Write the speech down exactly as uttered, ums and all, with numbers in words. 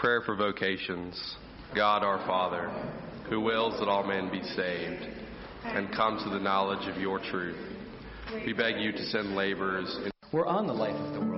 Prayer for vocations. God our Father, who wills that all men be saved and come to the knowledge of your truth, we beg you to send laborers. In- We're on the Life of the World